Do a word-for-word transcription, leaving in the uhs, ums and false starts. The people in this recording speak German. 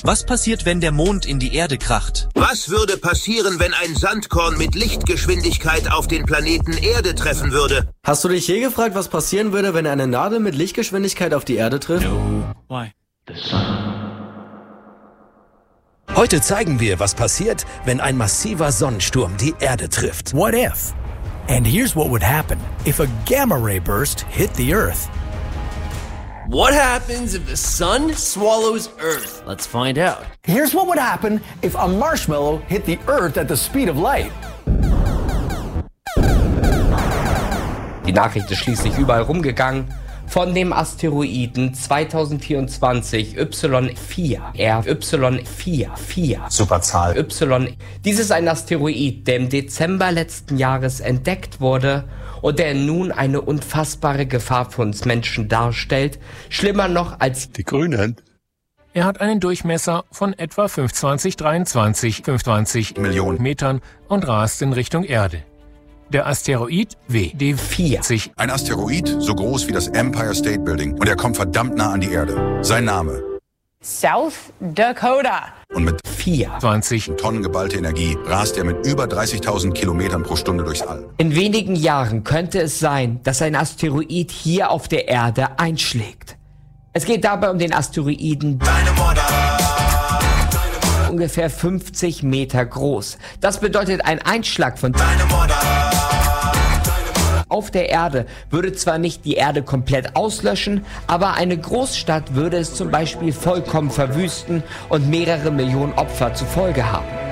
Was passiert, wenn der Mond in die Erde kracht? Was würde passieren, wenn ein Sandkorn mit Lichtgeschwindigkeit auf den Planeten Erde treffen würde? Hast du dich je gefragt, was passieren würde, wenn eine Nadel mit Lichtgeschwindigkeit auf die Erde trifft? No. Why? The sun. Heute zeigen wir, was passiert, wenn ein massiver Sonnensturm die Erde trifft. What if? And here's what would happen if a gamma ray burst hit the Earth. What happens if the sun swallows Earth? Let's find out. Here's what would happen if a marshmallow hit the Earth at the speed of light. Die Nachricht ist schließlich überall rumgegangen. Von dem Asteroiden zweitausendvierundzwanzig Y vier R Y vier vier. Super Zahl. Y. Dies ist ein Asteroid, der im Dezember letzten Jahres entdeckt wurde und der nun eine unfassbare Gefahr für uns Menschen darstellt. Schlimmer noch als die Grünen. Er hat einen Durchmesser von etwa fünfundzwanzig, dreiundzwanzig, fünfundzwanzig Millionen Metern und rast in Richtung Erde. Der Asteroid W D vierzig. Ein Asteroid so groß wie das Empire State Building und er kommt verdammt nah an die Erde. Sein Name? South Dakota. Und mit vierundzwanzig Tonnen geballte Energie rast er mit über dreißigtausend Kilometern pro Stunde durchs All. In wenigen Jahren könnte es sein, dass ein Asteroid hier auf der Erde einschlägt. Es geht dabei um den Asteroiden ungefähr fünfzig Meter groß. Das bedeutet, ein Einschlag von auf der Erde würde zwar nicht die Erde komplett auslöschen, aber eine Großstadt würde es zum Beispiel vollkommen verwüsten und mehrere Millionen Opfer zur Folge haben.